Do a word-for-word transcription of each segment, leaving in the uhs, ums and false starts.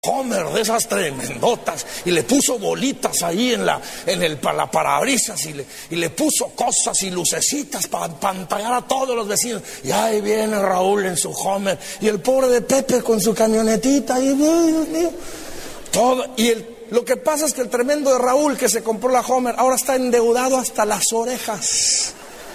Homer de esas tremendotas y le puso bolitas ahí en la en el para la parabrisas y le, y le puso cosas y lucecitas para pantallar a todos los vecinos. Y ahí viene Raúl en su Homer y el pobre de Pepe con su camionetita y Dios mío, todo. Y el, lo que pasa es que el tremendo de Raúl que se compró la Homer ahora está endeudado hasta las orejas.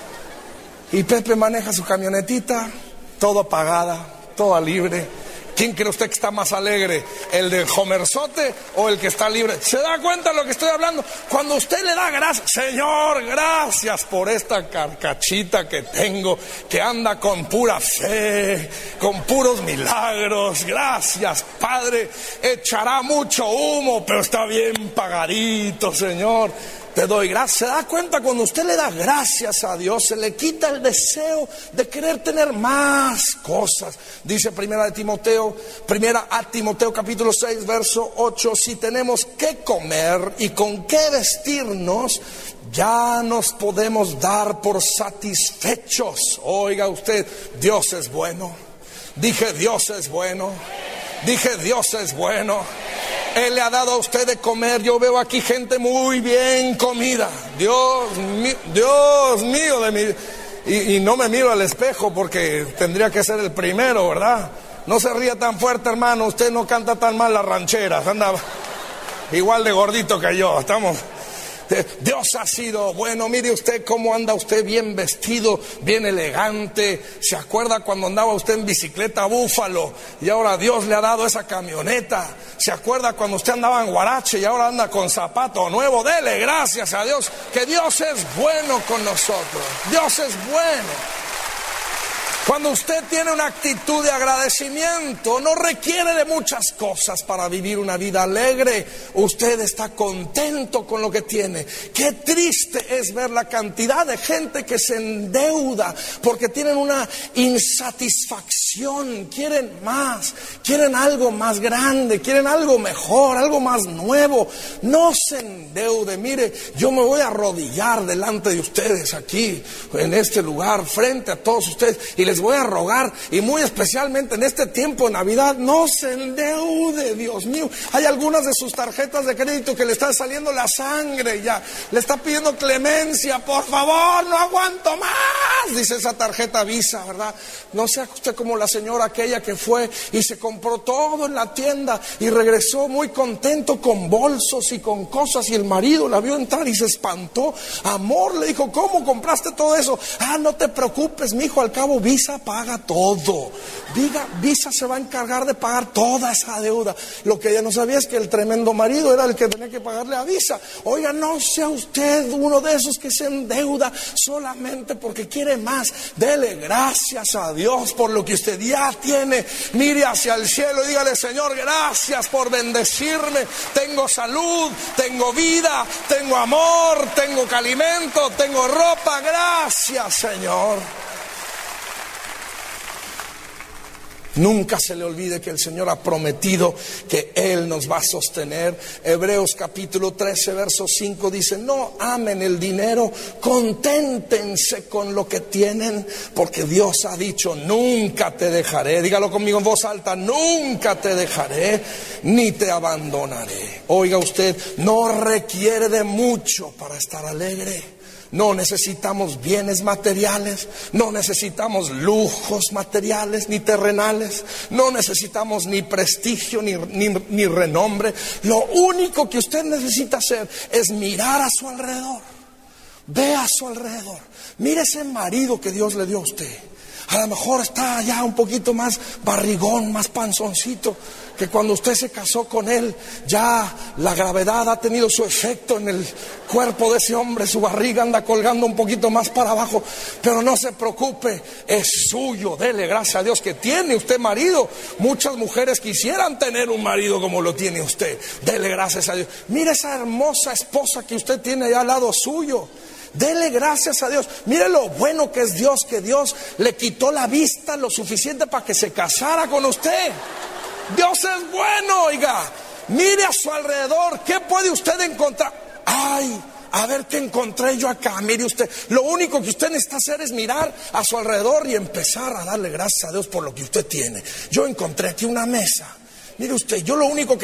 Y Pepe maneja su camionetita, todo pagada, toda libre. ¿Quién cree usted que está más alegre? ¿El del Homerzote o el que está libre? ¿Se da cuenta de lo que estoy hablando? Cuando usted le da gracias, Señor, gracias por esta carcachita que tengo, que anda con pura fe, con puros milagros. Gracias, Padre. Echará mucho humo, pero está bien pagadito, Señor. Te doy gracias. ¿Se da cuenta? Cuando usted le da gracias a Dios, se le quita el deseo de querer tener más cosas. Dice primera de Timoteo, primera a Timoteo capítulo seis, verso ocho, si tenemos qué comer y con qué vestirnos, ya nos podemos dar por satisfechos. Oiga usted, Dios es bueno. Dije, Dios es bueno. Dije, Dios es bueno. Él le ha dado a usted de comer. Yo veo aquí gente muy bien comida. Dios mío, Dios mío de mi... Y, y no me miro al espejo porque tendría que ser el primero, ¿verdad? No se ría tan fuerte, hermano. Usted no canta tan mal las rancheras. Anda igual de gordito que yo. Estamos... Dios ha sido bueno. Mire usted cómo anda usted bien vestido, bien elegante. ¿Se acuerda cuando andaba usted en bicicleta Búfalo y ahora Dios le ha dado esa camioneta? ¿Se acuerda cuando usted andaba en Guarache y ahora anda con zapato nuevo? Dele gracias a Dios, que Dios es bueno con nosotros. Dios es bueno. Cuando usted tiene una actitud de agradecimiento, no requiere de muchas cosas para vivir una vida alegre. Usted está contento con lo que tiene. Qué triste es ver la cantidad de gente que se endeuda porque tienen una insatisfacción, quieren más, quieren algo más grande, quieren algo mejor, algo más nuevo. No se endeude. Mire, yo me voy a arrodillar delante de ustedes aquí, en este lugar, frente a todos ustedes, y les voy a rogar, y muy especialmente en este tiempo de Navidad, no se endeude, Dios mío. Hay algunas de sus tarjetas de crédito que le están saliendo la sangre ya, le está pidiendo clemencia, por favor, no aguanto más, dice esa tarjeta Visa, ¿verdad? No sea usted como la señora aquella que fue y se compró todo en la tienda y regresó muy contento con bolsos y con cosas, y el marido la vio entrar y se espantó. Amor, le dijo, ¿cómo compraste todo eso? Ah, no te preocupes, mijo, al cabo Visa paga todo. Diga, Visa se va a encargar de pagar toda esa deuda. Lo que ella no sabía es que el tremendo marido era el que tenía que pagarle a Visa. Oiga, no sea usted uno de esos que se endeuda solamente porque quiere más. Dele gracias a Dios por lo que usted ya tiene. Mire hacia el cielo y dígale, Señor, gracias por bendecirme. Tengo salud, tengo vida, tengo amor, tengo alimento, tengo ropa. Gracias, Señor. Nunca se le olvide que el Señor ha prometido que Él nos va a sostener. Hebreos capítulo trece, verso cinco dice, no amen el dinero, conténtense con lo que tienen, porque Dios ha dicho, nunca te dejaré. Dígalo conmigo en voz alta, nunca te dejaré, ni te abandonaré. Oiga usted, no requiere de mucho para estar alegre. No necesitamos bienes materiales, no necesitamos lujos materiales ni terrenales, no necesitamos ni prestigio ni, ni, ni renombre. Lo único que usted necesita hacer es mirar a su alrededor. Ve a su alrededor. Mire ese marido que Dios le dio a usted. A lo mejor está ya un poquito más barrigón, más panzoncito, que cuando usted se casó con él, ya la gravedad ha tenido su efecto en el cuerpo de ese hombre, su barriga anda colgando un poquito más para abajo, pero no se preocupe, es suyo. Dele gracias a Dios que tiene usted marido. Muchas mujeres quisieran tener un marido como lo tiene usted. Dele gracias a Dios. Mire esa hermosa esposa que usted tiene allá al lado suyo. Dele gracias a Dios. Mire lo bueno que es Dios, que Dios le quitó la vista lo suficiente para que se casara con usted. Dios es bueno, oiga. Mire a su alrededor, ¿qué puede usted encontrar? Ay, a ver qué encontré yo acá. Mire usted, lo único que usted necesita hacer es mirar a su alrededor y empezar a darle gracias a Dios por lo que usted tiene. Yo encontré aquí una mesa mire usted, yo lo único que